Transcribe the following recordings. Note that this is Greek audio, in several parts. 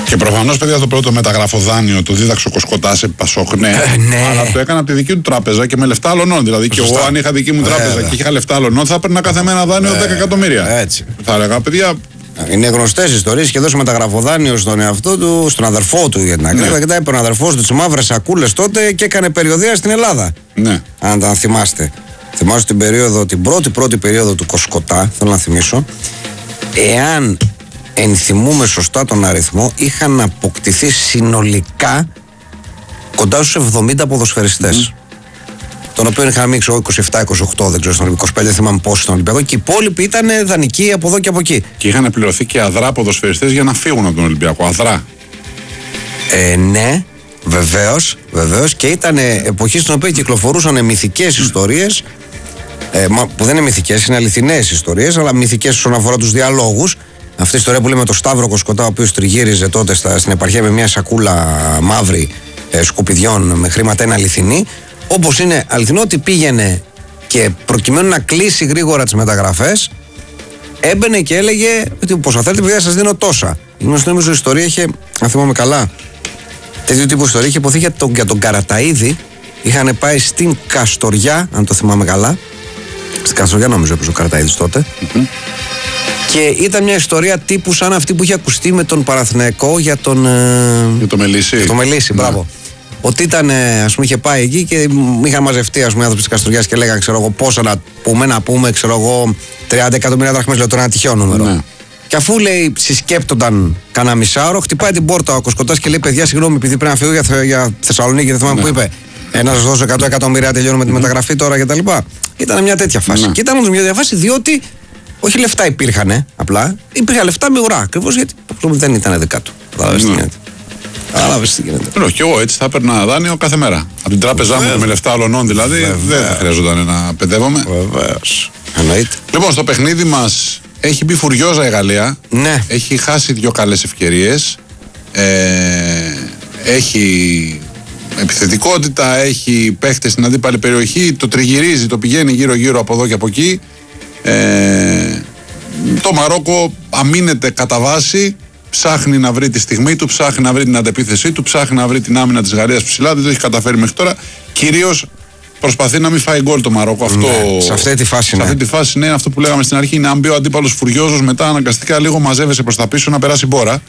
Και προφανώς, παιδιά, το πρώτο μεταγραφοδάνειο το δίδαξε ο Κοσκοτάς επί Πασόκ, ναι. Αλλά το έκανα από τη δική του τράπεζα και με λεφτά άλλων. Δηλαδή, και εγώ, αν είχα δική μου τράπεζα και είχα λεφτά άλλων, θα έπαιρνα κάθε μένα δάνειο 10 εκατομμύρια. Έτσι. Θα έλεγα, παιδιά. Είναι γνωστές ιστορίες και δώσε μεταγραφοδάνειο στον εαυτό του, στον αδερφό του για την ακρίβεια. Και τα είπε ο αδερφός του τις μαύρες σακούλες τότε και έκανε περιοδεία στην Ελλάδα. Ναι. Αν τα θυμάστε. Θυμάσαι την πρώτη περίοδο του Κοσκοτά, θέλω να θυμίσω. Εάν ενθυμούμε σωστά τον αριθμό, είχαν αποκτηθεί συνολικά κοντά στους 70 ποδοσφαιριστές. Τον οποίο είχαν μίξει 27-28, δεν ξέρω, στον 25, δεν θυμάμαι πόσοι στον Ολυμπιακό. Και οι υπόλοιποι ήταν δανεικοί από εδώ και από εκεί. Και είχαν πληρωθεί και αδρά ποδοσφαιριστές για να φύγουν από τον Ολυμπιακό. Αδρά. Ναι, βεβαίως. Και ήταν εποχή στην οποία κυκλοφορούσαν μυθικές ιστορίες. Που δεν είναι μυθικές, είναι αληθινές ιστορίες, αλλά μυθικές όσον αφορά τους διαλόγους. Αυτή η ιστορία που λέμε το Σταύρο Κοσκοτά, ο οποίος τριγύριζε τότε στην επαρχία με μια σακούλα μαύρη σκουπιδιών με χρήματα, είναι αληθινή. Όπως είναι αληθινό ότι πήγαινε και προκειμένου να κλείσει γρήγορα τις μεταγραφές, έμπαινε και έλεγε ότι πόσα θέλετε, παιδιά, σας δίνω τόσα. Νομίζω η ιστορία είχε, αν θυμάμαι καλά, τέτοιο τύπου ιστορία είχε υποθεί για τον Καραταΐδη. Είχαν πάει στην Καστοριά, αν το θυμάμαι καλά. Στην Καστοριά νομίζω έπαιζε ο Καραταΐδης τότε. Και ήταν μια ιστορία τύπου σαν αυτή που είχε ακουστεί με τον Παναθηναϊκό για τον. Για το Μελίσι. Για το Μελίσι, μπράβο. Ότι ήταν, ας πούμε, είχε πάει εκεί και είχαν μαζευτεί, ας πούμε, άνθρωποι της Καστοριάς και λέγανε, ξέρω εγώ, πόσα να πούμε, ξέρω εγώ, 30 εκατομμύρια δραχμές, λέω τώρα ένα τυχαίο νούμερο. Ναι. Και αφού λέει, συσκέπτονταν κανένα μισάωρο, χτυπάει την πόρτα ο Κοσκοτάς και λέει, παιδιά, συγγνώμη, επειδή πρέπει να φύγω για Θεσσαλονίκη, δεν θυμάμαι που είπε. Να σας δώσω 100 εκατομμύρια, τελειώνουμε τη μεταγραφή τώρα κτλ. Ήταν μια τέτοια φάση. Και ήταν όμως μια τέτοια φάση διότι όχι λεφτά υπήρχαν, απλά υπήρχαν λεφτά με ουρά. Ακριβώς γιατί δεν ήταν δικά του. Κατάλαβες τι γίνεται. Και εγώ έτσι θα έπαιρνα δάνειο κάθε μέρα. Από την τράπεζά μου με λεφτά άλλων, δηλαδή δεν θα χρειαζόταν να παιδεύομαι. Βεβαίως. Εννοείται. Λοιπόν, στο παιχνίδι μας έχει μπει φουριόζα η Γαλλία. Ναι. Έχει χάσει 2 καλές ευκαιρίες. Έχει επιθετικότητα, έχει παίχτες στην αντίπαλη περιοχή, το τριγυρίζει, το πηγαίνει γύρω-γύρω από εδώ και από εκεί. Το Μαρόκο αμήνεται κατά βάση, ψάχνει να βρει τη στιγμή του, ψάχνει να βρει την αντεπίθεσή του, ψάχνει να βρει την άμυνα της Γαλλίας ψηλά, δεν το έχει καταφέρει μέχρι τώρα. Κυρίως προσπαθεί να μην φάει γκολ το Μαρόκο. Αυτό, σε αυτή τη φάση, σε αυτή τη φάση, ναι, αυτό που λέγαμε στην αρχή, είναι αν μπει ο αντίπαλος φουριόζος, μετά αναγκαστικά λίγο μαζεύεσαι προς τα πίσω να περάσει μπόρα.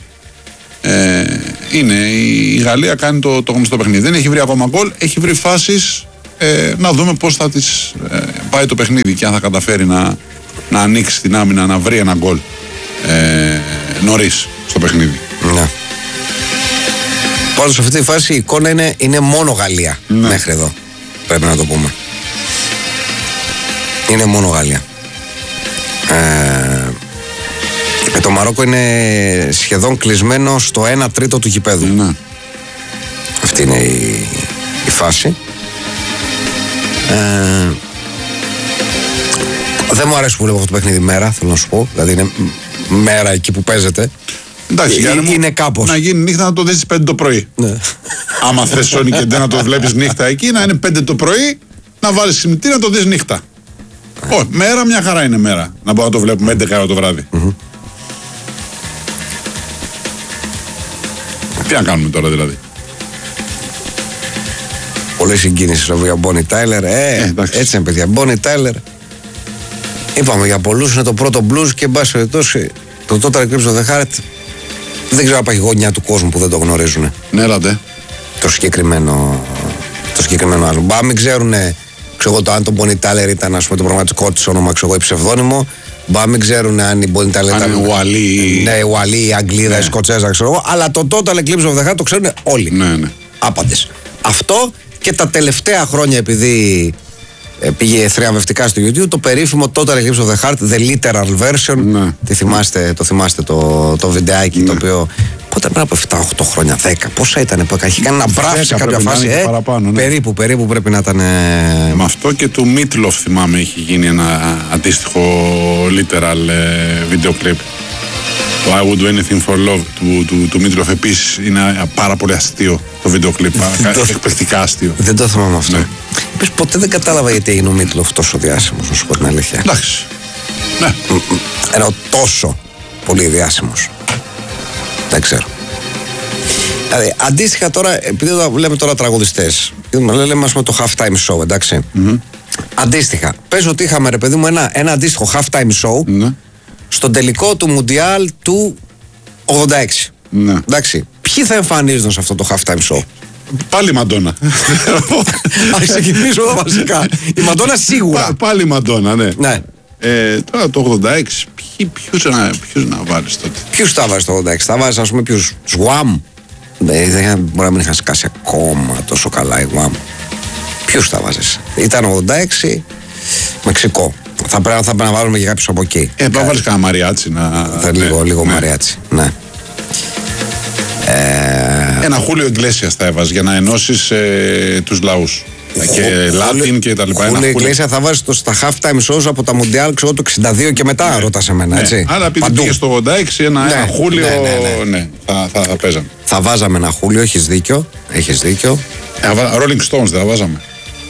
Η Γαλλία κάνει το γνωστό παιχνίδι. Δεν έχει βρει ακόμα γκολ, έχει βρει φάσεις. Να δούμε πώς θα της πάει το παιχνίδι και αν θα καταφέρει να ανοίξει την άμυνα, να βρει ένα γκολ νωρίς στο παιχνίδι. Ναι. Πάντως σε αυτή τη φάση η εικόνα είναι μόνο Γαλλία, ναι, μέχρι εδώ. Πρέπει να το πούμε. Είναι μόνο Γαλλία. Το Μαρόκο είναι σχεδόν κλεισμένο στο 1/3 του γηπέδου. Ναι. Αυτή είναι η φάση. Δεν μου αρέσει που βλέπω αυτό το παιχνίδι μέρα, θέλω να σου πω. Δηλαδή είναι μέρα εκεί που παίζεται. Εντάξει, είναι κάπως. Να γίνει νύχτα να το δεις 5 το πρωί. Ναι. Άμα θες Sony και δεν να το βλέπεις νύχτα εκεί, να είναι 5 το πρωί, να βάλεις ξυπνητήρι να το δεις νύχτα. Όχι, μέρα μια χαρά είναι μέρα. Να μπορούμε να το βλέπουμε 11 ώρα το βράδυ. Τι να κάνουμε τώρα δηλαδή. Πολλή συγκίνηση για Bonnie Tyler. Έτσι είναι, παιδιά. Bonnie Tyler. Είπαμε για πολλούς είναι το πρώτο blues και εν πάση περιπτώσει το Total Eclipse of the Heart δεν ξέρω αν υπάρχει γωνιά του κόσμου που δεν το γνωρίζουν. Ναι, έλατε. Το συγκεκριμένο άλμπομ. Μπα μην ξέρουν, ξέρω το αν το Bonnie Tyler ήταν, ας πούμε, το πραγματικό της όνομα, ξέρω, ή ψευδόνυμο. Μπα μην ξέρουν αν η Bonnie Tyler ήταν Ουαλή. Ναι, Ουαλή, η Αγγλίδα, η Σκοτσέζα, ξέρω εγώ. Αλλά το Total Eclipse of the Heart το ξέρουν όλοι. Ναι. Άπαντες. Αυτό και τα τελευταία χρόνια, επειδή πήγε θριαμβευτικά στο YouTube, το περίφημο Total Eclipse of the Heart, the literal version. Ναι. Το θυμάστε το βιντεάκι, ναι, το οποίο. Πότε πριν από 7-8 χρόνια, 10, πόσα ήταν που είχε κάνει ένα μπράφ σε κάποια φάση. Παραπάνω, ναι. Περίπου πρέπει να ήταν. Με αυτό και του Meatloaf θυμάμαι έχει γίνει ένα αντίστοιχο literal βίντεο κλιπ. Το I would do anything for love του Meatloaf επίσης είναι πάρα πολύ αστείο το βίντεο κλιπ. Εκπληκτικά αστείο. Δεν το θυμάμαι αυτό. Ναι. Επίσης ποτέ δεν κατάλαβα γιατί είναι ο Meatloaf τόσο διάσημος, να σου πω την αλήθεια. Εντάξει. Ναι. Ενώ τόσο πολύ διάσημος. Δεν ξέρω. Δηλαδή, αντίστοιχα τώρα, επειδή λέμε τώρα τραγουδιστές, λέμε ας πούμε το halftime show, εντάξει. Αντίστοιχα, πες ότι είχαμε ρε παιδί μου ένα αντίστοιχο halftime show στον τελικό του Μουντιάλ του 86. Εντάξει. Ποιοι θα εμφανίζονταν σε αυτό το halftime show? Πάλι η Μαντόνα. Ας ξεκινήσω εδώ βασικά. Η Μαντόνα σίγουρα. Πάλι η Μαντόνα, ναι. Τώρα το 86, ποιους να βάλεις τότε? Ποιους θα βάζεις το 86? Θα βάζεις ας πούμε ποιους? Σουάμ. Δεν μπορεί να μην είχαν σκάσει ακόμα τόσο καλά η Γουάμ. Ποιους θα βάζεις? Ήταν 86 Μεξικό. Θα πρέπει να βάλουμε και κάποιους από εκεί. Πρέπει να βάλεις κανένα μαριάτσι. Λίγο μαριάτσι. Ναι. Ένα Χούλιο Ιγκλέσιας θα έβαζες για να ενώσεις τους λαούς. Και Λάτιν και τα λοιπά. Χούλιο Ιγκλέσια θα βάζεις στα halftime shows από τα Μουντιάλ, ξέρω το 62 και μετά, ρωτάς εμένα, έτσι. Άρα επειδή πήγες στο 86, ένα Χούλιο, θα παίζαμε. Θα βάζαμε ένα Χούλιο, έχεις δίκιο. Rolling Stones δεν θα βάζαμε?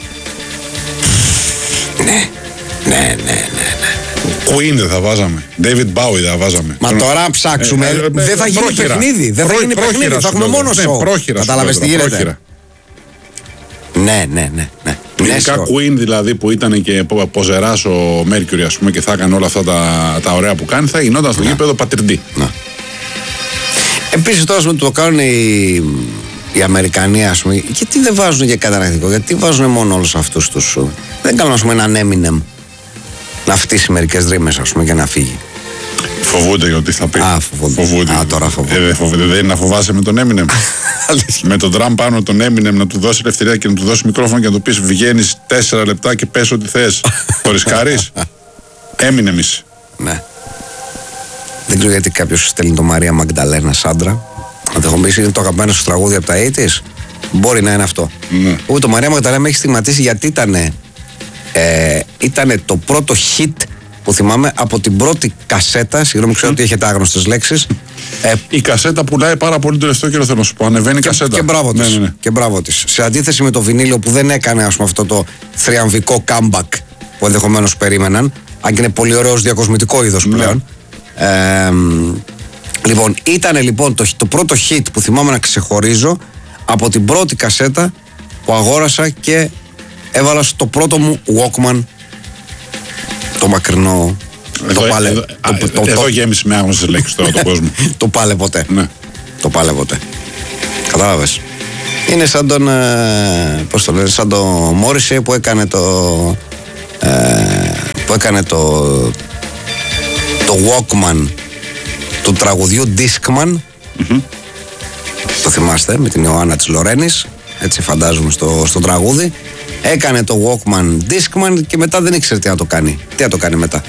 Ναι. Queen δεν θα βάζαμε? David Bowie δεν θα βάζαμε? Μα τώρα αν ψάξουμε δεν θα γίνει παιχνίδι. Δεν θα γίνει παιχνίδι, θα έχουμε μόνο σοου. Κατάλαβες τι γίνεται? Ναι. Ειδικά Queen δηλαδή που ήταν και ποζεράς ο Mercury ας πούμε και θα έκανε όλα αυτά τα ωραία που κάνει, θα γινόταν στο γήπεδο πατριντή. Επίσης τώρα που το κάνουν οι Αμερικανοί ας πούμε, γιατί δεν βάζουν και κατανακτικό? Γιατί βάζουν μόνο όλους αυτούς τους? Δεν κάνουν ας πούμε έναν Eminem να φτύσει μερικές ρήμες ας πούμε και να φύγει. Φοβούνται για ότι θα πει. Φοβούνται. Τώρα φοβούνται. Δεν είναι να φοβάσαι με τον Eminem? Με τον drum πάνω τον Eminem να του δώσει ελευθερία και να του δώσει μικρόφωνο και να του πεις βγαίνεις 4 λεπτά και πες ό,τι θες. Το ρισκάρεις? Eminem είσαι. Ναι. Δεν ξέρω γιατί κάποιος στέλνει το Μαρία Μαγδαλένα Σάντρα. Να το έχω πει, είναι το αγαπημένο σου τραγούδι από τα 80's. Μπορεί να είναι αυτό. Το Μαρία Μαγδαλένα με έχει στιγματίσει γιατί ήταν το πρώτο hit που θυμάμαι από την πρώτη κασέτα. Συγγνώμη, ξέρω ότι έχετε άγνωστες λέξεις. Η κασέτα πουλάει πάρα πολύ το τελευταίο καιρό, θέλω να σου πω. Ανεβαίνει η κασέτα. Και μπράβο της. Σε αντίθεση με το βινίλιο που δεν έκανε ας πούμε, αυτό το θριαμβικό comeback που ενδεχομένως περίμεναν, αν και είναι πολύ ωραίος διακοσμητικό είδος πλέον. Λοιπόν, ήταν λοιπόν το πρώτο hit που θυμάμαι να ξεχωρίζω από την πρώτη κασέτα που αγόρασα και έβαλα στο πρώτο μου Walkman, το μακρινό. Εδώ γέμισε με άγνωστες λέξεις τώρα τον κόσμο. Το πάλε ποτέ. Ναι. Το πάλε ποτέ. Κατάλαβες? Είναι σαν τον, πώς το λένε, σαν το Μόρισε που έκανε το Walkman του τραγουδιού Discman. Το θυμάστε, με την Ιωάννα της Λορένης, έτσι φαντάζομαι στο τραγούδι. Έκανε το Walkman Discman και μετά δεν ήξερε τι να το κάνει. Τι να το κάνει μετά?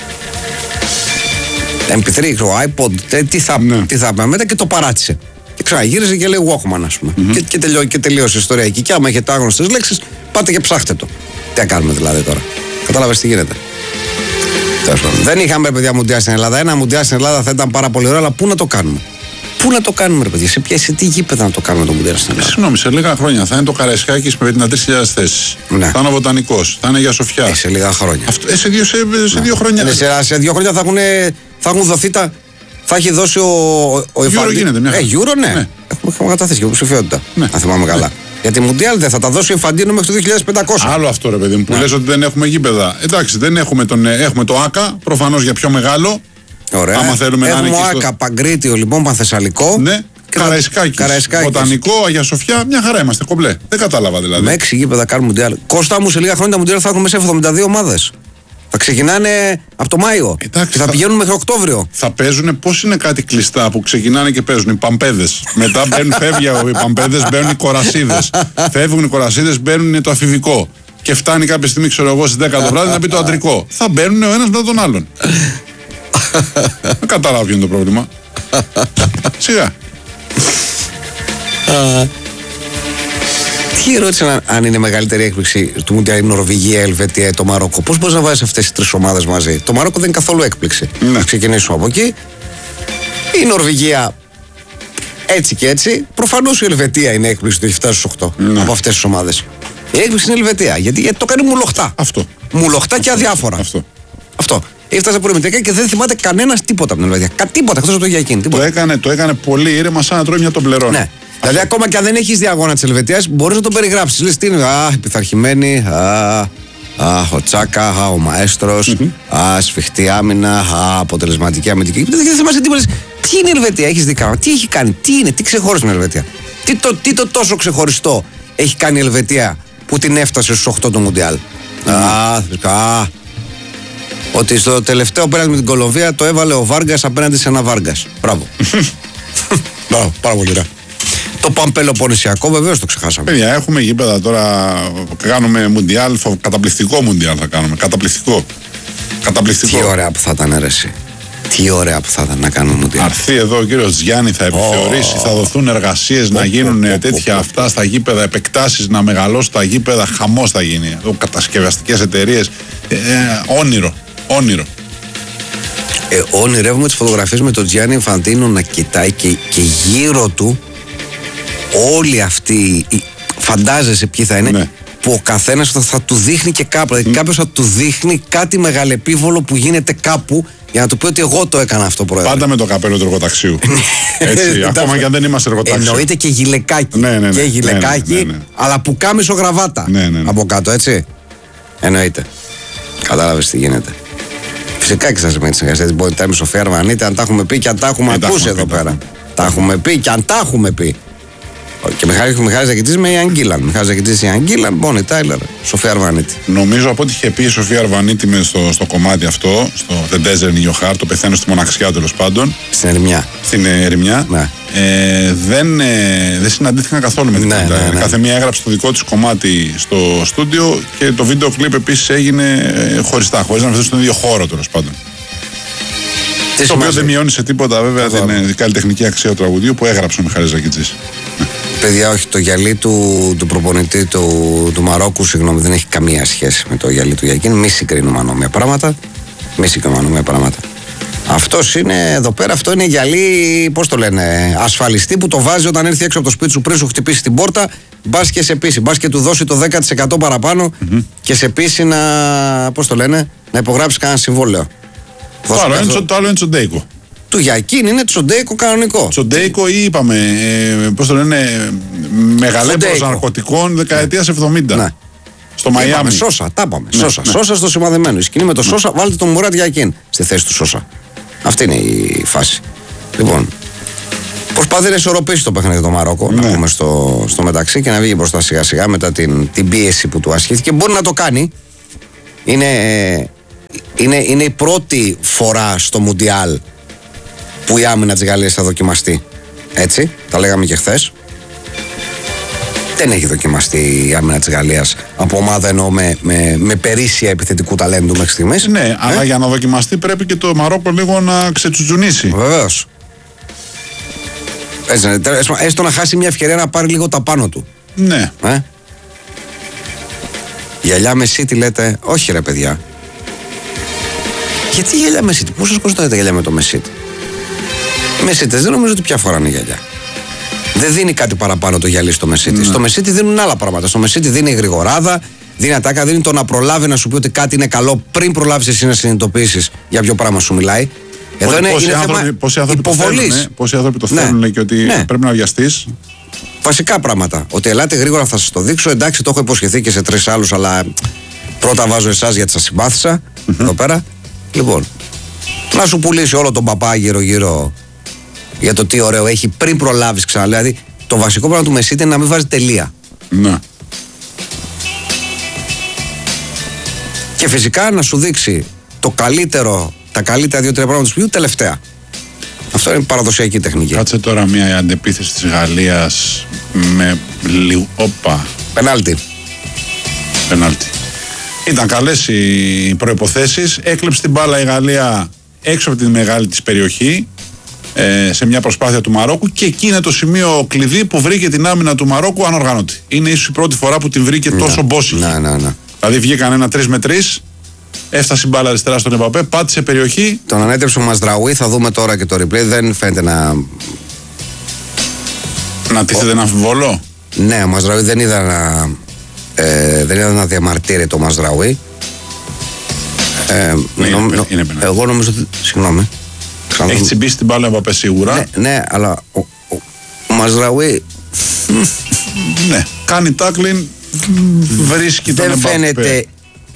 MP3, iPod, τι θα πει μετά, και το παράτησε. Και ξαναγύρισε και λέει Walkman, ας πούμε. Και τελείωσε η ιστορία εκεί. Και άμα έχετε άγνωστες λέξεις, πάτε και ψάχτε το. Τι να κάνουμε δηλαδή τώρα? Κατάλαβες τι γίνεται? Δεν είχαμε παιδιά Μουντιάλ στην Ελλάδα. Ένα Μουντιάλ στην Ελλάδα θα ήταν πάρα πολύ ωραίο, αλλά πού να το κάνουμε? Πού να το κάνουμε, ρε παιδιά? Σε τι γήπεδα να το κάνουμε το Μουντιάλ στην Ελλάδα? Συγγνώμη, σε λίγα χρόνια θα είναι το Καραϊσκάκης με 53.000 θέσεις. Ναι. Θα είναι ο Βοτανικός, θα είναι για Σοφιά. Σε λίγα χρόνια. Σε 2 χρόνια. Σε 2 χρόνια θα έχουν δοθεί τα. Θα έχει δώσει ο Euro γίνεται μια χαρά. Euro, ναι. Έχουμε καταθέσει και υποψηφιότητα. Ναι. Αν θυμάμαι καλά. Γιατί Μουντιάλ δεν θα τα δώσει ο Ιφαντίνο μέχρι το 2500. Άλλο αυτό, ρε παιδί μου, που λες ότι δεν έχουμε γήπεδα. Εντάξει, δεν έχουμε έχουμε το ΆΚΑ, προφανώς για πιο μεγάλο. Ωραία. Άμα θέλουμε έχουμε να είναι ΆΚΑ, Παγκρίτιο, λοιπόν, Πανθεσσαλικό. Ναι. Καραϊσκάκης, Βοτανικό, Αγία Σοφιά, μια χαρά είμαστε κομπλέ. Δεν κατάλαβα δηλαδή. Με 6 γήπεδα κάνουν Μουντιάλ. Κώστα μου, σε λίγα χρόνια τα Μουντιάλ θα έχουν μέσα 72 ομάδες. Θα ξεκινάνε από το Μάιο. Εντάξει, και θα πηγαίνουν μέχρι Οκτώβριο. Θα παίζουν, πώς είναι κάτι κλειστά που ξεκινάνε και παίζουν οι Παμπέδες. Μετά φεύγουν οι Παμπέδες, μπαίνουν οι Κορασίδες. Φεύγουν οι Κορασίδες, μπαίνουν το αφηβικό. Και φτάνει κάποια στιγμή, ξέρω εγώ, στις 10 το βράδυ να πει το αντρικό. Θα μπαίνουν ο ένας μετά τον άλλον. Δεν κατάλαβα ποιο είναι το πρόβλημα. Σιγά. Τι ερώτησαν αν είναι μεγαλύτερη έκπληξη του Μουντιάλ η Νορβηγία, η Ελβετία ή το Μαρόκο? Πώς μπορείς να βάζεις αυτές τις τρεις ομάδες μαζί? Το Μαρόκο δεν είναι καθόλου έκπληξη. Ναι. Ξεκινήσουμε από εκεί. Η Νορβηγία έτσι και έτσι. Προφανώς η Ελβετία είναι έκπληξη του έχει φτάσει στους 8 από αυτές τις ομάδες. Η έκπληξη είναι η Ελβετία γιατί το κάνει μουλοχτά. Αυτό. Μουλοχτά και αδιάφορα. Αυτό. Έφτασε προημιτρικά και δεν θυμάται κανένας τίποτα από την Ελβετία. Τίποτα εκτός από το για εκείνη. Το έκανε πολύ ήρεμα, σαν να τρώει μια τομπλερόνα. Ναι. Δηλαδή, ακόμα και αν δεν έχεις δει αγώνα της Ελβετίας, μπορείς να τον περιγράψεις. Λες τι είναι, επιθαρχημένη, ο Τσάκα, ο Μαέστρος, σφιχτή άμυνα, αποτελεσματική αμυντική. Δεν θυμάσαι τίποτα. Τι είναι η Ελβετία, έχεις δει κανένα, τι έχει κάνει, τι είναι, τι ξεχώρισε με η Ελβετία. Τι το τόσο ξεχωριστό έχει κάνει η Ελβετία που την έφτασε στους 8 του Μουντιάλ. Ότι στο τελευταίο πέρασμα με την Κολομβία το έβαλε ο Βάργκας απέναντι σε ένα Βάργκας. Μπράβο. Μπράβο, πάρα πολύ ωραία. Το Παμπελοποννησιακό βεβαίως το ξεχάσαμε. Παιδιά, έχουμε γήπεδα τώρα. Κάνουμε Μουντιάλ, καταπληκτικό Μουντιάλ θα κάνουμε. Καταπληκτικό. Τι ωραία που θα ήταν, αίρεση. Τι ωραία που θα ήταν να κάνουμε Μουντιάλ. Αρθεί εδώ ο κύριος Γιάννη, θα επιθεωρήσει, θα δωθούν εργασίες να γίνουν τέτοια αυτά στα γήπεδα, επεκτάσεις να μεγαλώσουν τα γήπεδα, χαμός θα γίνει. Κατασκευαστικές εταιρείες. Όνειρο. Ονειρεύουμε τις φωτογραφίες με τον Τζιάννη Ινφαντίνο να κοιτάει και γύρω του όλοι αυτοί, φαντάζεσαι ποιοι θα είναι, ναι. Που ο καθένας θα του δείχνει και κάπου, δηλαδή κάποιος θα του δείχνει κάτι μεγαλεπίβολο που γίνεται κάπου για να του πει ότι εγώ το έκανα αυτό, πρόεδρε. Πάντα με το καπέλο του εργοταξίου. Έτσι, ακόμα και αν δεν είμαστε εργοταξίου. Εννοείται και γυλαικάκι. Ναι, και γυλαικάκι, αλλά που κάμισο γραβάτα από κάτω, έτσι. Εννοείται. Κατάλαβες τι γίνεται. Φυσικά και σας με τη συνεργασία της Body Time Σοφία Αρβανίτη, αν τα έχουμε πει και αν τα έχουμε ακούσει εδώ πέρα. Τα έχουμε πει και αν τα έχουμε πει. Και Μιχάλης Ζακητής με Ιαν Γκίλαν. Μιχάλης Ζακητής, Ιαν Γκίλαν, Μπόνι Τάιλερ, Σοφία Αρβανίτη. Νομίζω από ό,τι είχε πει η Σοφία Αρβανίτη στο κομμάτι αυτό, στο The Desert in Your Heart, το πεθαίνω στη μοναξιά τέλος πάντων. Στην Ερημιά. Ναι. Δεν συναντήθηκαν καθόλου με την Τάιλερ. Κάθε μία έγραψε το δικό της κομμάτι στο στούντιο και το βίντεο κλιπ επίσης έγινε χωριστά, χωρίς να βρεθεί στον ίδιο χώρο τέλος πάντων. Το οποίο δεν μειώνει σε τίποτα βέβαια την καλλιτεχνική αξία του τραγουδιού που έγραψε ο Μιχάλης Ζακητής. Παιδιά, όχι, το γυαλί του προπονητή του Μαρόκου, συγγνώμη, δεν έχει καμία σχέση με το γυαλί του Γιακίν. Μη συγκρίνουμε ανώμια πράγματα. Αυτός είναι εδώ πέρα, αυτό είναι γυαλί, πώς το λένε, ασφαλιστή που το βάζει όταν έρθει έξω από το σπίτι σου πριν σου χτυπήσει την πόρτα. Μπας και σε πείσει, μπας και του δώσει το 10% παραπάνω και σε πείσει να, πώς το λένε, να υπογράψει κανένα συμβόλαιο. Το άλλο είναι τσοντέικο. Του Γιακίν είναι τσοντέικο κανονικό. Τσοντέικο ή είπαμε, πώς το λένε, μεγαλέπορος ναρκωτικών δεκαετίας 70. Ναι. Στο Μαϊάμι. Σόσα, τα είπαμε. Σόσα στο σημαδεμένο. Η σκηνή με το Σόσα, βάλτε τον Μουράτ Γιακίν στη θέση του Σόσα. Αυτή είναι η φάση. Λοιπόν, προσπαθεί να ισορροπήσει το παιχνίδι το Μαρόκο, να πούμε στο μεταξύ και να βγει μπροστά σιγά σιγά μετά την πίεση που του ασχήθηκε. Μπορεί να το κάνει. Είναι η πρώτη φορά στο Μουντιάλ που η άμυνα της Γαλλίας θα δοκιμαστεί. Έτσι, τα λέγαμε και χθες. Δεν έχει δοκιμαστεί η άμυνα της Γαλλίας από ομάδα, εννοώ με περίσσια επιθετικού ταλέντου μέχρι στιγμής. Ναι, αλλά για να δοκιμαστεί πρέπει και το Μαρόκο λίγο να ξετσουτζουνίσει. Βεβαίως. Έστω να χάσει μια ευκαιρία να πάρει λίγο τα πάνω του. Ναι. Γυαλιά με City λέτε, όχι ρε παιδιά. Γιατί γυαλιά με City, πού σας κοστάει τα γυαλιά με το Messi? Μεσίτες δεν νομίζω ότι πια φοράνε γυαλιά. Δεν δίνει κάτι παραπάνω το γυαλί στο Μεσίτη. Στο Μεσίτη δίνουν άλλα πράγματα. Στο Μεσίτη δίνει γρηγοράδα, δίνει ατάκα, δίνει το να προλάβει να σου πει ότι κάτι είναι καλό πριν προλάβεις εσύ να συνειδητοποιήσεις για ποιο πράγμα σου μιλάει. Εδώ είναι θέμα υποβολής. Πόσοι άνθρωποι το θέλουν και ότι πρέπει να βιαστείς. Βασικά πράγματα. Ότι ελάτε γρήγορα θα σας το δείξω. Εντάξει, το έχω υποσχεθεί και σε 3 άλλους, αλλά πρώτα βάζω εσάς γιατί σας συμπάθησα εδώ πέρα. Λοιπόν, να σου πουλήσει όλο τον παπά γύρω-γύρω για το τι ωραίο έχει πριν προλάβεις ξανά. Δηλαδή, το βασικό πράγμα του Μεσίτη είναι να μην βάζει τελεία. Ναι. Και φυσικά να σου δείξει τα καλύτερα 2-3 πράγματα του σπιτιού τελευταία. Αυτό είναι παραδοσιακή τεχνική. Κάτσε τώρα μια αντεπίθεση της Γαλλίας με λίγο. Όπα. Πενάλτι. Ήταν καλές οι προϋποθέσεις. Έκλεψε την μπάλα η Γαλλία έξω από τη μεγάλη της περιοχή, σε μια προσπάθεια του Μαρόκου, και εκεί είναι το σημείο κλειδί που βρήκε την άμυνα του Μαρόκου ανοργάνωτη. Είναι ίσως η πρώτη φορά που την βρήκε τόσο μπόσικη. Ναι. Δηλαδή βγήκαν ένα 3-3, έφτασε η μπάλα αριστερά στον Εμπαπέ, πάτησε περιοχή. Τον ανέτρεψε ο Μαζραούι, θα δούμε τώρα και το replay. Δεν φαίνεται να τίθεται ένα αμφιβόλο. Ναι, ο Μαζραούι δεν είδα να διαμαρτύρεται το Μαζραούι. Εγώ νομίζω ότι. Συγγνώμη. Έχει τσιμπήσει την μπάλα ο Εμπαπέ σίγουρα. Ναι, αλλά ο Μαζραούι Ναι, κάνει τάκλιν, βρίσκει τον Εμπαπέ. Δεν φαίνεται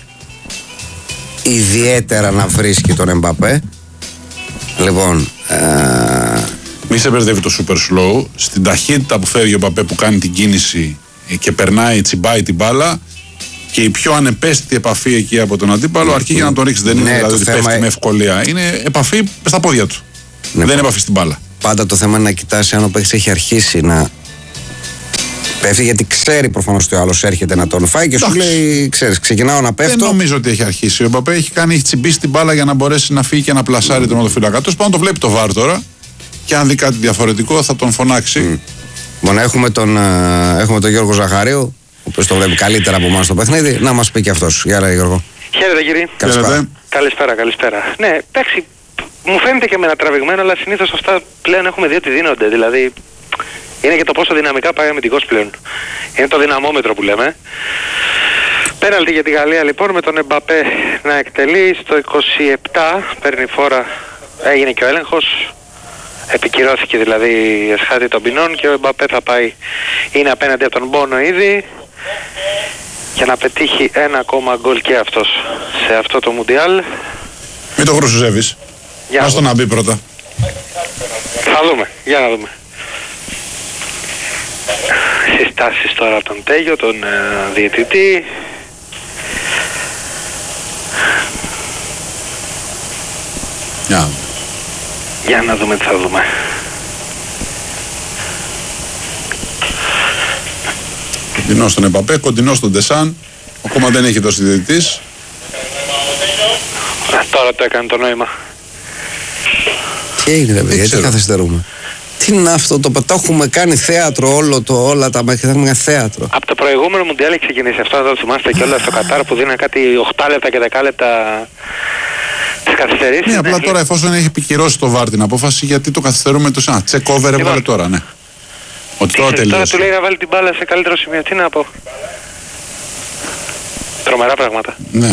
ιδιαίτερα να βρίσκει τον Εμπαπέ. Λοιπόν, μη σε μπερδεύει το super slow. Στην ταχύτητα που φέρει ο Εμπαπέ που κάνει την κίνηση και περνάει, τσιμπάει την μπάλα, και η πιο ανεπαίσθητη επαφή εκεί από τον αντίπαλο αρχίζει για να τον ρίξει. Δεν είναι δηλαδή ότι πέφτει με ευκολία. Είναι επαφή στα πόδια του. Δεν είναι επαφή στην μπάλα. Πάντα το θέμα είναι να κοιτάσει αν ο παίκτης έχει αρχίσει να πέφτει, γιατί ξέρει προφανώς ότι ο άλλος έρχεται να τον φάει και σου λέει: ξέρεις, ξεκινάω να πέφτω. Δεν νομίζω ότι έχει αρχίσει. Ο Εμπαπέ έχει τσιμπήσει την μπάλα για να μπορέσει να φύγει και να πλασάρει τον τερματοφύλακα. Τέλος πάντων, το βλέπει το VAR τώρα. Και αν δει κάτι διαφορετικό θα τον φωνάξει. Bon, έχουμε τον Γιώργο Ζαχαρίου, ο οποίος το βλέπει καλύτερα από εμάς το παιχνίδι, να μας πει και αυτός. Γεια ρε Γιώργο. Χαίρετε κύριε. Καλησπέρα. Ναι, εντάξει, μου φαίνεται και με ένα τραβηγμένο, αλλά συνήθως αυτά πλέον έχουμε δει ότι δίνονται. Δηλαδή, είναι και το πόσο δυναμικά πάει αμυντικός πλέον. Είναι το δυναμόμετρο που λέμε. Πέναλτι για τη Γαλλία λοιπόν, με τον Εμπαπέ να εκτελεί στο 27, παίρνει φόρα, έγινε και ο έλεγχος. Επικυρώθηκε δηλαδή η εσχάτη των ποινών και ο Εμπαπέ θα πάει, είναι απέναντι από τον Μπόνο ήδη, για να πετύχει ένα ακόμα γκολ και αυτός σε αυτό το Μουντιάλ. Μην το χρωσουζεύεις. Ας το να μπει πρώτα. Θα δούμε, για να δούμε. Συστάσεις τώρα από τον Τέγιο, τον διαιτητή. Για να δούμε τι θα δούμε. Κοντινό στον Εμπαπέ, κοντινό στον Ντεσάν. Ακόμα δεν έχει δώσει διαιτητής. Τώρα το έκανε το νόημα. Τι έγινε παιδιά, γιατί καθυστερούμε? Τι είναι αυτό, το έχουμε κάνει θέατρο όλα τα μέχρι, θα έχουμε θέατρο. Από το προηγούμενο Μουντιάλ έχει ξεκινήσει αυτό, να το θυμάστε και όλα στο Κατάρ που δίνανε κάτι 8 λεπτά και 10 λεπτά τις καθυστερήσεις. Ναι, απλά τώρα εφόσον έχει επικυρώσει το VAR την απόφαση, γιατί το καθυστερούμε το σαν check over έβαλε τώρα, ναι. Ότι τώρα τελείωσε. Τώρα του λέει να βάλει την μπάλα σε καλύτερο σημείο, τι να πω. Τρομερά πράγματα. Ναι.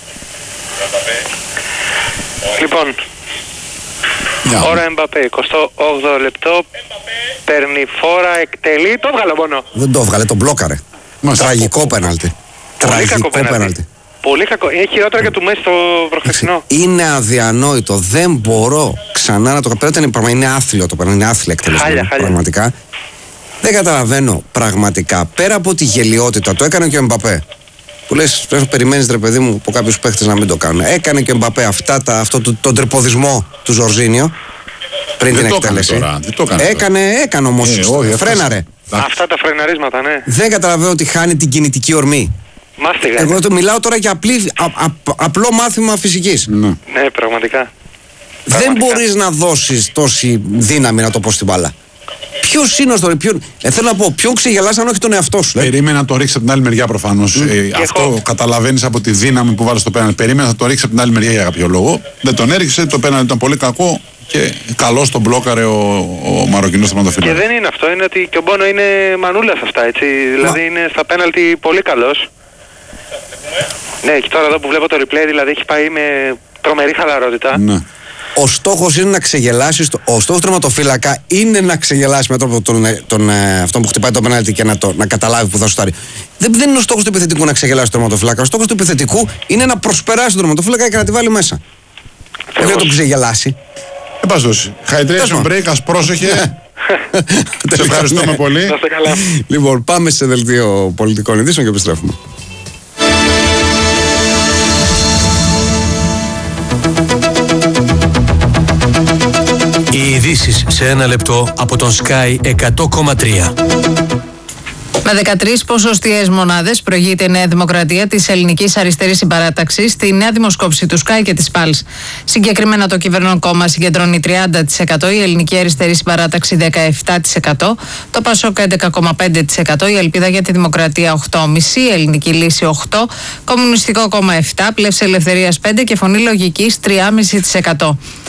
Λοιπόν, ώρα Εμπαπέ, 28 λεπτό, παίρνει φόρα, εκτελεί, το έβγαλε μόνο. Δεν το έβγαλε, τον μπλόκαρε. Τραγικό πέναλτι. Τραγικό πέναλτι. Πολύ κακό. Είναι χειρότερο και του Μέση το προχθεσινό. Είναι αδιανόητο. Δεν μπορώ ξανά να το καταλάβω. Είναι άθλιο το πέναλτι. Είναι άθλιο εκτελεσμένο. Πραγματικά. Δεν καταλαβαίνω πραγματικά. Πέρα από τη γελιότητα, το έκανε και ο Εμπαπέ. Που λες, περιμένεις ρε παιδί μου από κάποιους παίχτες να μην το κάνουν. Έκανε και ο Εμπαπέ αυτό τον τρεποδισμό του Ζορζίνιο πριν την εκτέλεση. Έκανε όμως. Φρέναρε. Αυτά τα φρεναρίσματα, ναι. Δεν καταλαβαίνω ότι χάνει την κινητική ορμή. Μάστιγα. Εγώ το μιλάω τώρα για απλό μάθημα φυσικής. Ναι, πραγματικά. Δεν μπορείς να δώσεις τόση δύναμη, να το πω στην μπάλα. Ποιος είναι τώρα, θέλω να πω, ποιον ξεγελάς αν όχι τον εαυτό σου. Περίμενα να το ρίξει από την άλλη μεριά προφανώς. Αυτό καταλαβαίνεις από τη δύναμη που βάλει στο πέναλτι. Περίμενα να το ρίξει από την άλλη μεριά για κάποιο λόγο. Δεν τον έριξε, το πέναλτι ήταν πολύ κακό και καλώς τον μπλόκαρε ο Μαροκινός τερματοφύλακας. Και δεν είναι αυτό, είναι ότι και ο Μπόνο είναι μανούλα σε αυτά, έτσι. Δηλαδή είναι στα πέναλτι πολύ καλός. Ναι, και τώρα εδώ που βλέπω το replay, δηλαδή έχει πάει με τρομερή χαλαρότητα. Ναι. Ο στόχος είναι να ξεγελάσεις, ο στόχος του τερματοφύλακα είναι να ξεγελάσει με τρόπο αυτόν που χτυπάει το πέναλτι και να καταλάβει που θα σουτάρει. Δεν είναι ο στόχος του επιθετικού να ξεγελάσει τον τερματοφύλακα. Ο στόχος του επιθετικού είναι να προσπεράσει τον τερματοφύλακα και να τη βάλει μέσα. Όχι να τον ξεγελάσει. Εν πάση περιπτώσει. Hydration break, ας πρόσεχε. Σε ευχαριστούμε πολύ. Λοιπόν, πάμε σε δελτίο πολιτικών ειδήσεων και επιστρέφουμε. Οι ειδήσεις σε ένα λεπτό από τον Sky 100,3. Με 13 ποσοστιαίες μονάδες προηγείται η Νέα Δημοκρατία της Ελληνικής Αριστερής Συμπαράταξης στη νέα δημοσκόπηση του Sky και της Pulse. Συγκεκριμένα το κυβερνών κόμμα συγκεντρώνει 30%, η Ελληνική Αριστερή Συμπαράταξη 17%, το Πασόκ 11,5%, η Ελπίδα για τη Δημοκρατία 8,5%, η Ελληνική Λύση 8%, Κομμουνιστικό Κόμμα 7%, Πλεύση Ελευθερίας 5% και Φωνή Λογικής 3,5%.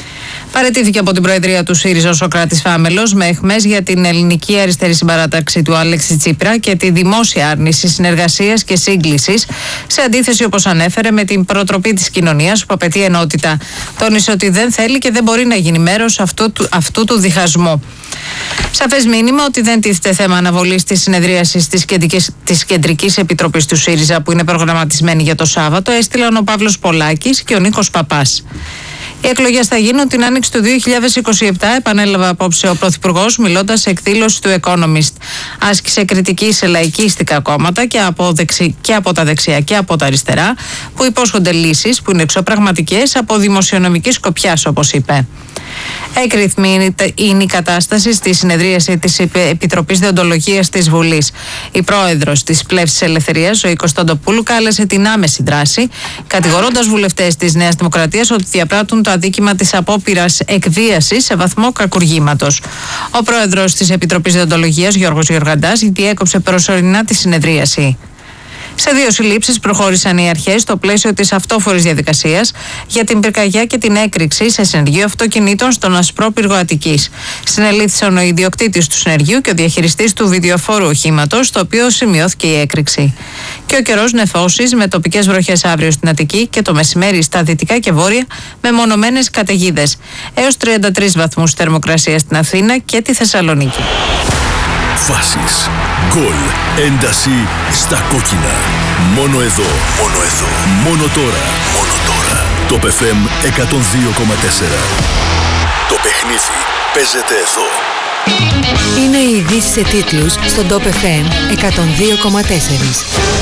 Παραιτήθηκε από την Προεδρία του ΣΥΡΙΖΑ ο Σωκράτης Φάμελος με αιχμές για την ελληνική αριστερή συμπαράταξη του Αλέξη Τσίπρα και τη δημόσια άρνηση συνεργασίας και σύγκλησης, σε αντίθεση, όπως ανέφερε, με την προτροπή της κοινωνίας που απαιτεί ενότητα. Τόνισε ότι δεν θέλει και δεν μπορεί να γίνει μέρος αυτού του διχασμού. Σαφές μήνυμα ότι δεν τίθεται θέμα αναβολής της συνεδρίασης της Κεντρικής Επιτροπής του ΣΥΡΙΖΑ που είναι προγραμματισμένη για το Σάββατο έστειλαν ο Παύλος Πολάκης και ο Νίκος Παπάς. Οι εκλογές θα γίνουν την άνοιξη του 2027, επανέλαβε απόψε ο Πρωθυπουργός, μιλώντας σε εκδήλωση του Economist. Άσκησε κριτική σε λαϊκίστικα κόμματα και από τα δεξιά και από τα αριστερά, που υπόσχονται λύσεις που είναι εξωπραγματικές από δημοσιονομική σκοπιάς, όπως είπε. Έκρηθμη είναι η κατάσταση στη συνεδρίαση της Επιτροπής Δεοντολογίας της Βουλής. Η πρόεδρος της Πλεύσης Ελευθερίας, Ζωή Κωνσταντοπούλου, κάλεσε την άμεση δράση, κατηγορώντας βουλευτές της Νέας Δημοκρατίας ότι διαπράττουν το αδίκημα της απόπειρας εκβίασης σε βαθμό κακουργήματος. Ο πρόεδρος της Επιτροπής Δεοντολογίας, Γιώργος Γεωργαντάς, διέκοψε προσωρινά τη συνεδρίαση. Σε 2 συλλήψεις προχώρησαν οι αρχές στο πλαίσιο της αυτόφορης διαδικασίας για την πυρκαγιά και την έκρηξη σε συνεργείο αυτοκινήτων στον Ασπρό Πύργο Αττικής. Συνελήφθησαν ο ιδιοκτήτης του συνεργείου και ο διαχειριστής του βιντεοφόρου οχήματος, στο οποίο σημειώθηκε η έκρηξη. Και ο καιρός νεφώσεις με τοπικές βροχές αύριο στην Αττική και το μεσημέρι στα δυτικά και βόρεια με μονομένες καταιγίδες. Έως 33 βαθμούς θερμοκρασία στην Αθήνα και τη Θεσσαλονίκη. Φάσεις, γκολ, ένταση στα κόκκινα. Μόνο εδώ, μόνο τώρα. Το FM 102,4. Το παιχνίδι παίζεται εδώ. Είναι οι ειδήσεις σε τίτλους στον Top FM 102,4.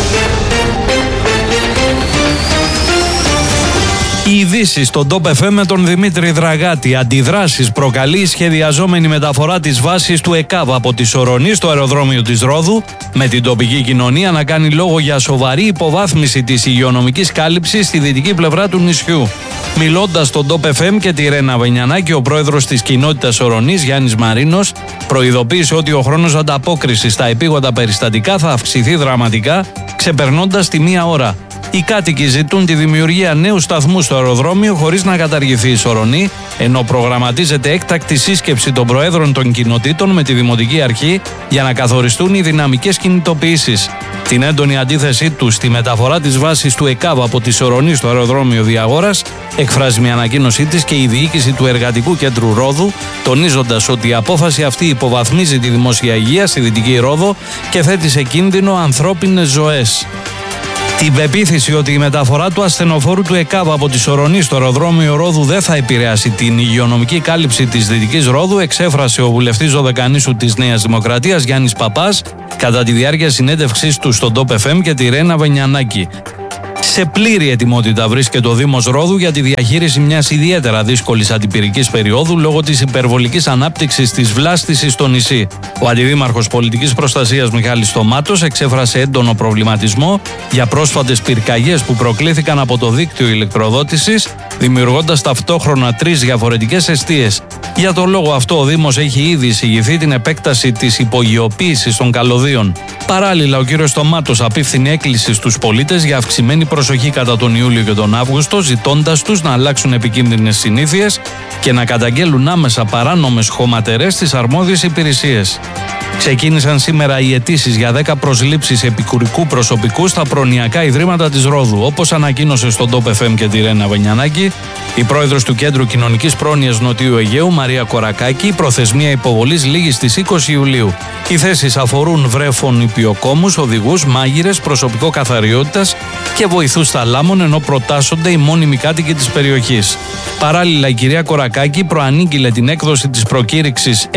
Οι ειδήσεις στον Top FM με τον Δημήτρη Δραγάτη. Αντιδράσεις προκαλεί η σχεδιαζόμενη μεταφορά της βάσης του ΕΚΑΒ από τη Σορονή στο αεροδρόμιο της Ρόδου, με την τοπική κοινωνία να κάνει λόγο για σοβαρή υποβάθμιση της υγειονομικής κάλυψης στη δυτική πλευρά του νησιού. Μιλώντας στον Top FM και τη Ρένα Βενιανάκη, ο πρόεδρος της κοινότητας Σορονής, Γιάννης Μαρίνος, προειδοποίησε ότι ο χρόνος ανταπόκρισης στα επίγοντα περιστατικά θα αυξηθεί δραματικά, ξεπερνώντας τη 1 ώρα. Οι κάτοικοι ζητούν τη δημιουργία νέου σταθμού στο αεροδρόμιο χωρίς να καταργηθεί η Σορονή, ενώ προγραμματίζεται έκτακτη σύσκεψη των προέδρων των κοινοτήτων με τη Δημοτική Αρχή για να καθοριστούν οι δυναμικές κινητοποιήσεις. Την έντονη αντίθεσή του στη μεταφορά της βάσης του ΕΚΑΒ από τη Σορονή στο αεροδρόμιο Διαγόρας εκφράζει μια ανακοίνωσή της και η διοίκηση του Εργατικού Κέντρου Ρόδου, τονίζοντας ότι η απόφαση αυτή υποβαθμίζει τη δημόσια υγεία στη Δυτική Ρόδο και θέτει σε κίνδυνο ανθρώπινες ζωές. Την πεποίθηση ότι η μεταφορά του ασθενοφόρου του ΕΚΑΒ από τη Σορονή στο αεροδρόμιο Ρόδου δεν θα επηρεάσει την υγειονομική κάλυψη της Δυτικής Ρόδου εξέφρασε ο βουλευτής Δωδεκανήσου της Νέας Δημοκρατίας Γιάννης Παπάς κατά τη διάρκεια συνέντευξής του στον Top FM και τη Ρένα Βενιανάκη. Σε πλήρη ετοιμότητα βρίσκεται ο Δήμος Ρόδου για τη διαχείριση μιας ιδιαίτερα δύσκολης αντιπυρικής περίοδου λόγω της υπερβολικής ανάπτυξης της βλάστησης στο νησί. Ο Αντιδήμαρχος Πολιτικής Προστασίας Μιχάλης Στομάτος εξέφρασε έντονο προβληματισμό για πρόσφατες πυρκαγιές που προκλήθηκαν από το δίκτυο ηλεκτροδότησης, δημιουργώντας ταυτόχρονα 3 διαφορετικές εστίες. Για τον λόγο αυτό, ο Δήμος έχει ήδη εισηγηθεί την επέκταση της υπογειοποίησης των καλωδίων. Παράλληλα, ο κ. Στομάτος απίφθινε έκκληση στους πολίτες για αυξημένη προσοχή κατά τον Ιούλιο και τον Αύγουστο, ζητώντας τους να αλλάξουν επικίνδυνες συνήθειες και να καταγγέλουν άμεσα παράνομες χωματερές στις αρμόδιες υπηρεσίες. Ξεκίνησαν σήμερα οι αιτήσεις για 10 προσλήψεις επικουρικού προσωπικού στα προνοιακά ιδρύματα της Ρόδου. Όπως ανακοίνωσε στον Top FM και τη Ρένα Βενιανάκη, η πρόεδρος του Κέντρου Κοινωνικής Πρόνοιας Νοτιού Αιγαίου, Μαρία Κορακάκη, προθεσμία υποβολής λήγει στις 20 Ιουλίου. Οι θέσεις αφορούν βρέφων υπηοκόμους, οδηγούς, μάγειρες, προσωπικό καθαριότητας και βοηθούς θαλάμων, ενώ προτάσσονται οι μόνιμοι κάτοικοι της περιοχής. Παράλληλα, η κυρία Κορακάκη προανήγγειλε την έκδοση της προκήρυξης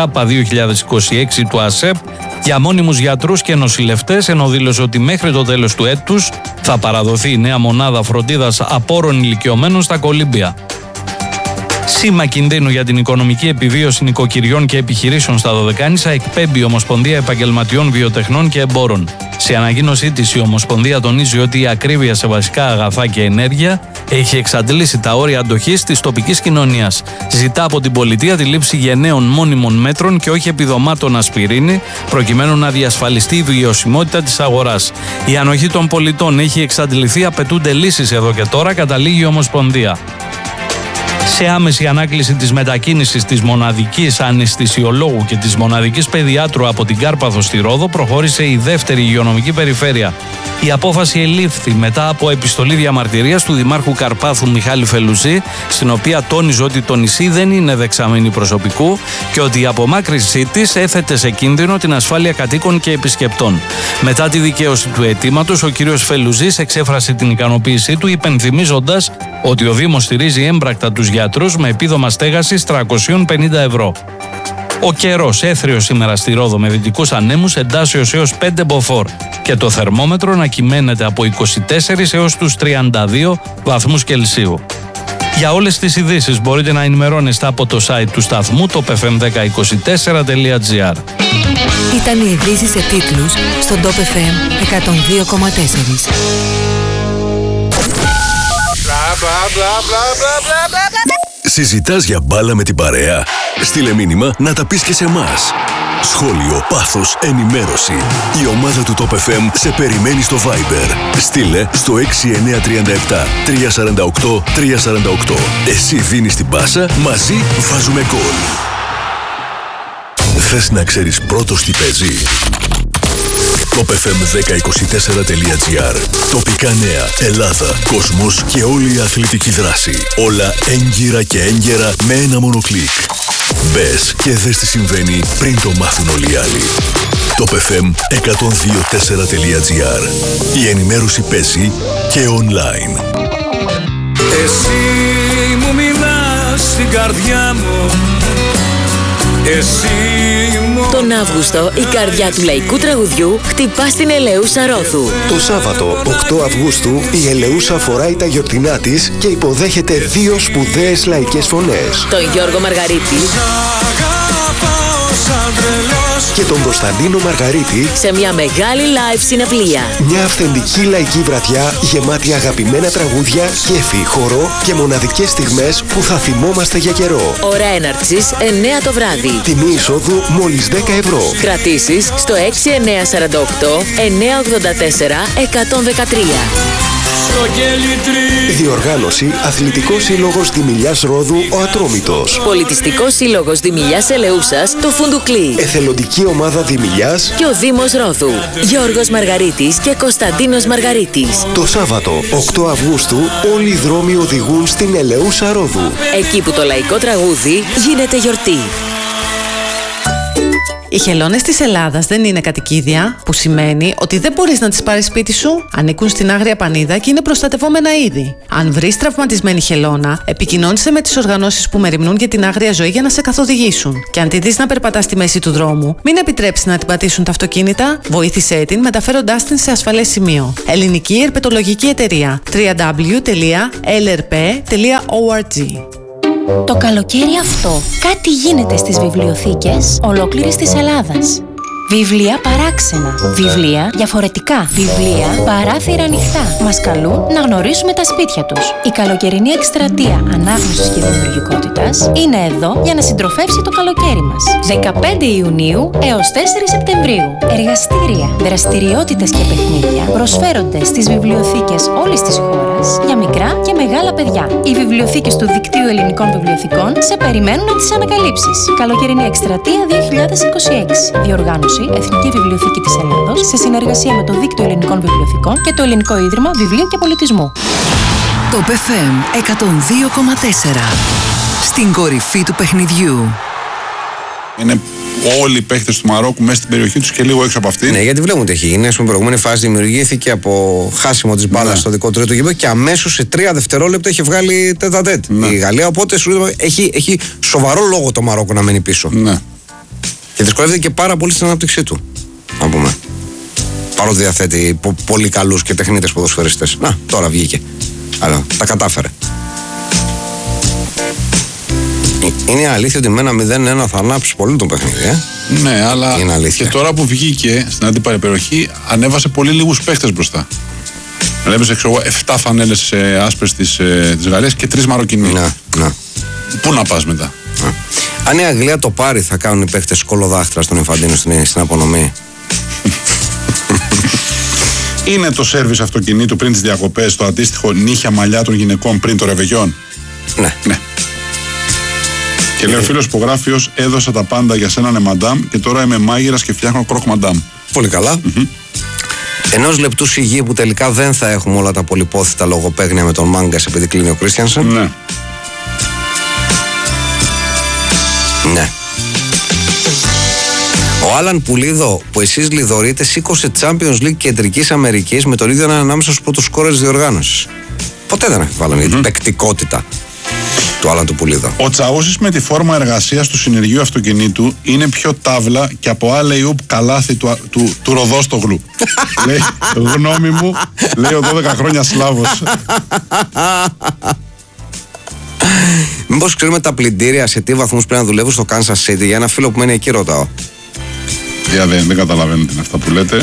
6K2026 του ΑΣΕΠ για μόνιμους γιατρούς και νοσηλευτές, ενώ δήλωσε ότι μέχρι το τέλος του έτους θα παραδοθεί η νέα μονάδα φροντίδας απόρων ηλικιωμένων στα Κολύμπια. Σήμα κινδύνου για την οικονομική επιβίωση νοικοκυριών και επιχειρήσεων στα Δωδεκάνησα εκπέμπει η Ομοσπονδία Επαγγελματιών Βιοτεχνών και Εμπόρων. Σε ανακοίνωσή της, η Ομοσπονδία τονίζει ότι η ακρίβεια σε βασικά αγαθά και ενέργεια έχει εξαντλήσει τα όρια αντοχής της τοπικής κοινωνίας. Ζητά από την πολιτεία τη λήψη γενναίων μόνιμων μέτρων και όχι επιδομάτων ασπιρίνη, προκειμένου να διασφαλιστεί η βιωσιμότητα της αγοράς. Η ανοχή των πολιτών έχει εξαντληθεί, απαιτούνται λύσεις εδώ και τώρα, καταλήγει η Ομοσπονδία. Σε άμεση ανάκληση της μετακίνησης της μοναδικής αναισθησιολόγου και της μοναδικής παιδιάτρου από την Κάρπαθο στη Ρόδο προχώρησε η δεύτερη υγειονομική περιφέρεια. Η απόφαση ελήφθη μετά από επιστολή διαμαρτυρίας του Δημάρχου Καρπάθου Μιχάλη Φελουζή, στην οποία τόνιζε ότι το νησί δεν είναι δεξαμενή προσωπικού και ότι η απομάκρυνσή της έθετε σε κίνδυνο την ασφάλεια κατοίκων και επισκεπτών. Μετά τη δικαίωση του αιτήματος, ο κύριος Φελουζής εξέφρασε την ικανοποίησή του, υπενθυμίζοντας ότι ο Δήμος στηρίζει έμπρακτα τους γιατρούς με επίδομα στέγασης 350 ευρώ. Ο καιρός έθριος σήμερα στη Ρόδο με δυτικούς ανέμους, εντάσσεως έως 5 μποφόρ και το θερμόμετρο να κυμαίνεται από 24 έως τους 32 βαθμούς Κελσίου. Για όλες τις ειδήσεις μπορείτε να ενημερώνεστε από το site του σταθμού, το pfm1024.gr. Ήταν οι ειδήσεις σε τίτλους στον Top FM 102,4. Συζητάς για μπάλα με την παρέα? Στείλε μήνυμα να τα πεις και σε εμάς. Σχόλιο, πάθος, ενημέρωση. Η ομάδα του Top FM σε περιμένει στο Viber. Στείλε στο 6937 348 348. Εσύ δίνεις την πάσα, μαζί βάζουμε γκολ. Θες να ξέρεις πρώτος τι παίζει? topfm1024.gr. Τοπικά νέα, Ελλάδα, κόσμος και όλη η αθλητική δράση. Όλα έγκυρα και έγκαιρα με ένα μόνο κλικ. Μπες και δες τι συμβαίνει πριν το μάθουν όλοι οι άλλοι. topfm1024.gr. Η ενημέρωση παίζει και online. Εσύ μου μιλάς στην καρδιά μου. Τον Αύγουστο η καρδιά του λαϊκού τραγουδιού χτυπά στην Ελεούσα Ρόδου. Το Σάββατο 8 Αυγούστου η Ελεούσα φοράει τα γιορτινά της και υποδέχεται 2 σπουδαίες λαϊκές φωνές. Τον Γιώργο Μαργαρίτη και τον Κωνσταντίνο Μαργαρίτη σε μια μεγάλη live συναυλία. Μια αυθεντική λαϊκή βραδιά γεμάτη αγαπημένα τραγούδια, κέφι, χορό και μοναδικές στιγμές που θα θυμόμαστε για καιρό. Ώρα έναρξης 9 το βράδυ. Τιμή εισόδου μόλις 10 ευρώ. Κρατήσεις στο 6948 984 113. Διοργάνωση Αθλητικός Σύλλογος Δημηλιάς Ρόδου ο Ατρόμητος. Πολιτιστικός Σύλλογος Δημηλιάς Ελεούσας το Φουντουκλί. Εθελοντική Ομάδα Δημηλιάς και ο Δήμος Ρόδου. Γιώργος Μαργαρίτης και Κωνσταντίνος Μαργαρίτης. Το Σάββατο 8 Αυγούστου όλοι οι δρόμοι οδηγούν στην Ελεούσα Ρόδου. Εκεί που το λαϊκό τραγούδι γίνεται γιορτή. Οι χελώνες της Ελλάδας δεν είναι κατοικίδια, που σημαίνει ότι δεν μπορείς να τις πάρεις σπίτι σου. Ανήκουν στην Άγρια Πανίδα και είναι προστατευόμενα είδη. Αν βρεις τραυματισμένη χελώνα, επικοινώνησε με τις οργανώσεις που μεριμνούν για την άγρια ζωή για να σε καθοδηγήσουν. Και αν τη δεις να περπατά στη μέση του δρόμου, μην επιτρέψεις να την πατήσουν τα αυτοκίνητα, βοήθησέ την μεταφέροντάς την σε ασφαλές σημείο. Ελληνική Ερπετολογική Εταιρεία. www.lrp.org. Το καλοκαίρι αυτό κάτι γίνεται στις βιβλιοθήκες ολόκληρης της Ελλάδας. Βιβλία παράξενα, βιβλία διαφορετικά, βιβλία παράθυρα ανοιχτά. Μας καλούν να γνωρίσουμε τα σπίτια τους. Η καλοκαιρινή εκστρατεία ανάγνωσης και δημιουργικότητας είναι εδώ για να συντροφεύσει το καλοκαίρι μας. 15 Ιουνίου έως 4 Σεπτεμβρίου. Εργαστήρια, δραστηριότητες και παιχνίδια προσφέρονται στις βιβλιοθήκες όλης της χώρας για μικρά και μεγάλα παιδιά. Οι βιβλιοθήκες του Δικτύου Ελληνικών Βιβλιοθηκών σε περιμένουν να τις ανακαλύψεις. Καλοκαιρινή εκστρατεία 2026. Διοργάνωση Εθνική Βιβλιοθήκη της Ελλάδος σε συνεργασία με το Δίκτυο Ελληνικών Βιβλιοθηκών και το Ελληνικό Ίδρυμα Βιβλίου και Πολιτισμού. Το FM 102,4. Στην κορυφή του παιχνιδιού. Είναι όλοι οι παίχτες του Μαρόκου μέσα στην περιοχή τους και λίγο έξω από αυτήν. Ναι, γιατί βλέπουν τι έχει γίνει. Στην προηγούμενη φάση δημιουργήθηκε από χάσιμο της μπάλας στο δικό του τρίτο γήπεδο και αμέσως σε 3 δευτερόλεπτα έχει βγάλει τέτα-τέτ η Γαλλία. Οπότε έχει σοβαρό λόγο το Μαρόκο να μένει πίσω. Ναι. Και δυσκολεύεται και πάρα πολύ στην ανάπτυξή του. Να πούμε. Παρότι διαθέτει πολύ καλούς και τεχνίτες ποδοσφαιριστές. Να, τώρα βγήκε. Αλλά τα κατάφερε. Είναι αλήθεια ότι με ένα 0-1 θα ανάψει πολύ το παιχνίδι, Ναι, αλλά και τώρα που βγήκε στην αντίπαλη περιοχή, ανέβασε πολύ λίγους παίχτες μπροστά. Έπαιζε 7 φανέλες άσπρες της Γαλλίας και 3 Μαροκινοί. Ναι. Πού να πας μετά. Αν η Αγγλία το πάρει, θα κάνουν οι παίχτες σκολοδάχτρα στον Infantino στην απονομή. Είναι το σέρβις αυτοκινήτου πριν τις διακοπές το αντίστοιχο νύχια μαλλιά των γυναικών πριν το ρεβεγιόν. Ναι. Και λέει ο φίλος υπογράφιος, έδωσα τα πάντα για σένα, μαντάμ, και τώρα είμαι μάγειρας και φτιάχνω κρόκ μαντάμ. Πολύ καλά. Ενός λεπτού σιγή που τελικά δεν θα έχουμε όλα τα πολυπόθητα λογοπαίγνια με τον Μάγκας επειδή κλείνει ο Κρίστιανσεν. Ναι. Ναι. Ο Άλαν Πουλίδο, που εσείς λιδωρείτε, σήκωσε Champions League Κεντρικής Αμερικής με τον ίδιο να είναι ανάμεσα στους πρώτους σκόρερς διοργάνωσης. Ποτέ δεν αμφιβάλλανε για την παικτικότητα του Άλαν του Πουλίδο. Ο Τσαούσης με τη φόρμα εργασίας του συνεργείου αυτοκινήτου είναι πιο τάβλα και από alley-oop καλάθι του Ροδόστογλου. Λέει, γνώμη μου, λέει ο 12 χρόνια Σλάβος. Μήπως ξέρουμε τα πλυντήρια σε τι βαθμούς πρέπει να δουλεύουν στο Kansas City? Για ένα φίλο που μένει εκεί ρωτάω. Δεν καταλαβαίνω τι είναι αυτά που λέτε.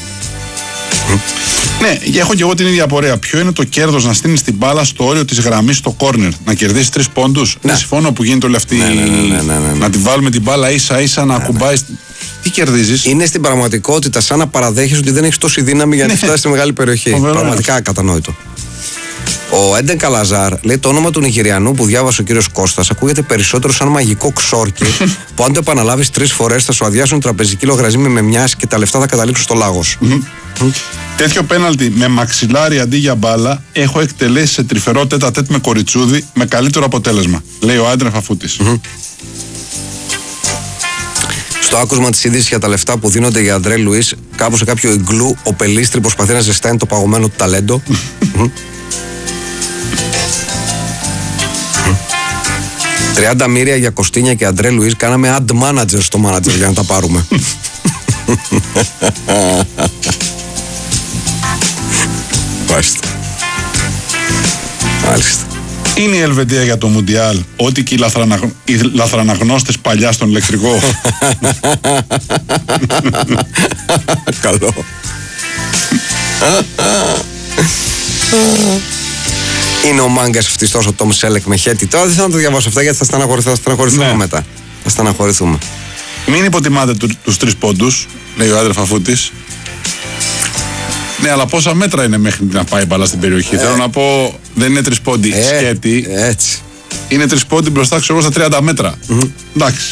Ναι, έχω και εγώ την ίδια απορία. Ποιο είναι το κέρδος να στείλεις την μπάλα στο όριο της γραμμής στο κόρνερ, να κερδίσει 3 πόντους? Ναι. Δεν συμφωνώ που γίνεται όλη αυτή. Να τη βάλουμε την μπάλα ίσα-ίσα να ακουμπάει. Τι κερδίζεις? Είναι στην πραγματικότητα σαν να παραδέχεις ότι δεν έχεις τόση δύναμη για να φτάσει στη μεγάλη περιοχή. Πραγματικά ακατανόητο. Ο Έντεν Καλαζάρ λέει: το όνομα του Νιγηριανού που διάβασε ο κύριος Κώστας ακούγεται περισσότερο σαν μαγικό ξόρκι που αν το επαναλάβεις 3 φορές θα σου αδειάσουν τραπεζική λογαριασμοί με μιας και τα λεφτά θα καταλήξουν στο Λάγος. Τέτοιο πέναλτι με μαξιλάρι αντί για μπάλα έχω εκτελέσει σε τρυφερό τέτα-τέτ με κοριτσούδι με καλύτερο αποτέλεσμα, λέει ο Άντρε Φαφούτης. Στο άκουσμα της είδησης για τα λεφτά που δίνονται για Αντρέ Λουίς, κάπου σε κάποιο ιγκλού ο Πελίστρη προσπαθεί να ζεστάνει το παγωμένο του ταλέντο. 30 μοίρια για Κωστίνια και Αντρέ Λουίς, κάναμε ad manager στο manager για να τα πάρουμε. Μάλιστα. Μάλιστα. Είναι η Ελβετία για το Μουντιάλ ό,τι και οι λαθραναγνώστες παλιά στον ηλεκτρικό? Καλό. Είναι ο Μάγκας φτιστός ο Τόμ Σέλεκ με χέτη. Τώρα δεν θέλω να το διαβάσω αυτά γιατί θα στεναχωρηθούμε μετά. Θα στεναχωρηθούμε. Μην υποτιμάτε τους 3 πόντους, λέει ο Άντρε Φαφούτης. Ναι, αλλά πόσα μέτρα είναι μέχρι να πάει μπαλά στην περιοχή? Θέλω να πω, δεν είναι 3 πόντοι σκέτη. Έτσι. Είναι 3 πόντοι μπροστά, ξέρω, στα 30 μέτρα. Εντάξει.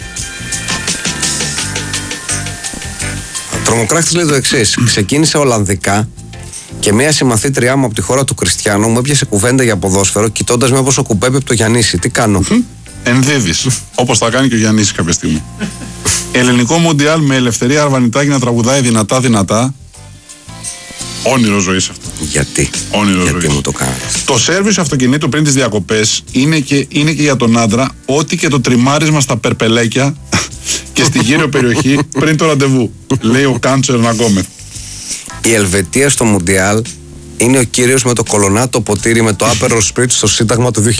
Ο τρομοκράτης λέει το εξής. Ξεκίνησε Ολλανδικά και μια συμμαθήτριά μου από τη χώρα του Κριστιανού μου έπιασε κουβέντα για ποδόσφαιρο κοιτώντας με όπως ο Κουπέπη από το Γιαννήσι. Τι κάνω? Ενδίδεις, όπως θα κάνει και ο Γιαννήσης κάποια στιγμή. Ελληνικό Μουντιάλ με Ελευθερία Αρβανιτάκη να τραγουδάει δυνατά. Όνειρο ζωής αυτό. Γιατί? Γιατί μου το κάνεις? Το σέρβις αυτοκινήτου πριν τις διακοπές είναι και για τον άντρα ό,τι και το τριμάρισμα στα περπελέκια και στη γύρω περιοχή πριν το ραντεβού, λέει ο Κάντσο Ερναγκόμεθ. Η Ελβετία στο Μουντιάλ είναι ο κύριος με το κολονάτο ποτήρι με το Aperol Spritz στο Σύνταγμα του